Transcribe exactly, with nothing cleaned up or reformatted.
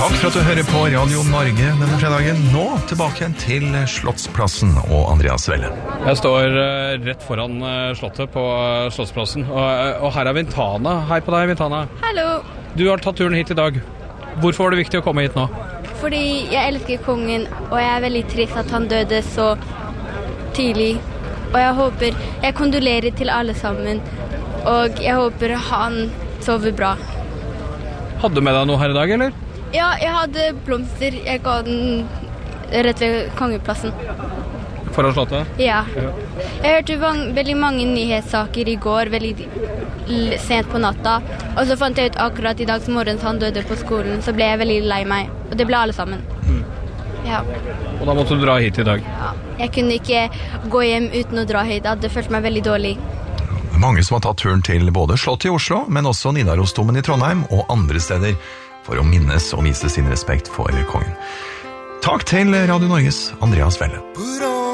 Takk for at du hører på Radio Norge denne fredagen. Nå tilbake til Slottsplassen og Andreas Velle. Jeg står uh, rett foran uh, slottet på uh, Slottsplassen, og, uh, og her er Vintana. Hei på deg, Vintana. Hallo. Du har tatt turen hit i dag. Hvorfor var det viktig å komme hit nå? Fordi jeg elsker kongen, og jeg er veldig trist at han døde så tidlig. Og jeg håper, jeg kondolerer til alle sammen, og jeg håper han sover bra. Hadde du med deg noe her i dag, eller? Ja, jeg hadde blomster. Jeg ga den rett ved kongeplassen. Foran slottet? Ja. Jeg hørte vang, veldig mange nyhetssaker i går, veldig l- sent på natta. Og så fant jeg ut akkurat i dag som morgen han døde på skolen, så ble jeg veldig lei meg. Og det ble alle sammen. Mm. Ja. Og da måtte du dra hit i dag? Ja. Jeg kunne ikke gå hjem uten å dra hit. Jeg hadde følt meg veldig dårlig. Mange som har tatt turen til både Slottet i Oslo, men også Nidarosdomen i Trondheim og andre steder, for å minnes og vise sin respekt for kongen. Takk til Radio Norges Andreas Velle.